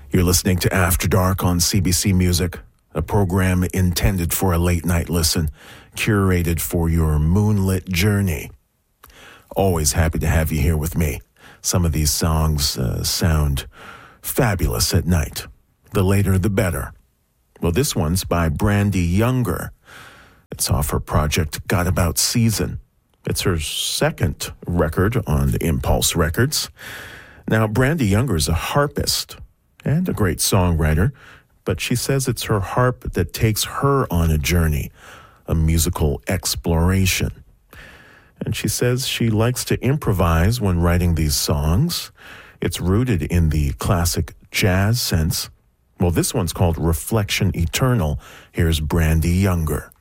You're listening to After Dark on CBC Music, a program intended for a late-night listen, curated for your moonlit journey. Always happy to have you here with me. Some of these songs sound fabulous at night. The later, the better. Well, this one's by Brandy Younger. It's off her project Got About Season. It's her second record on the Impulse Records. Now, Brandy Younger is a harpist and a great songwriter, but she says it's her harp that takes her on a journey, a musical exploration. And she says she likes to improvise when writing these songs. It's rooted in the classic jazz sense. Well, this one's called Reflection Eternal. Here's Brandy Younger.